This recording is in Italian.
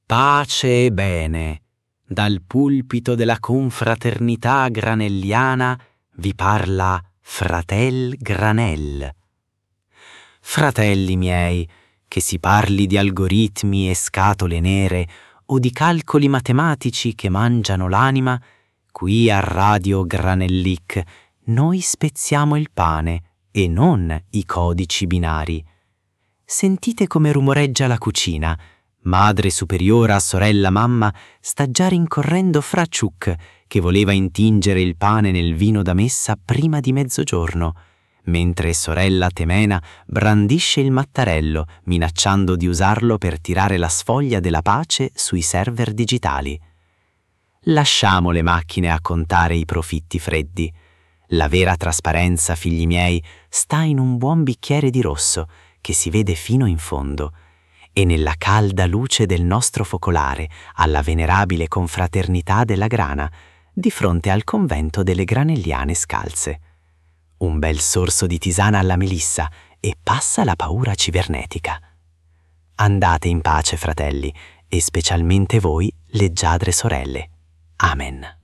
Pace e bene, dal pulpito della confraternità granelliana vi parla Fratel Granel. Fratelli miei, che si parli di algoritmi e scatole nere o di calcoli matematici che mangiano l'anima, qui a Radio Granellic noi spezziamo il pane e non i codici binari. Sentite come rumoreggia la cucina. Madre superiora a sorella mamma sta già rincorrendo Fra Ciuc, che voleva intingere il pane nel vino da messa prima di mezzogiorno, mentre sorella Temena brandisce il mattarello, minacciando di usarlo per tirare la sfoglia della pace sui server digitali. Lasciamo le macchine a contare i profitti freddi. La vera trasparenza, figli miei, sta in un buon bicchiere di rosso, che si vede fino in fondo, e nella calda luce del nostro focolare alla venerabile confraternità della grana, di fronte al convento delle granelliane scalze. Un bel sorso di tisana alla melissa e passa la paura cibernetica. Andate in pace, fratelli, e specialmente voi, leggiadre sorelle. Amen.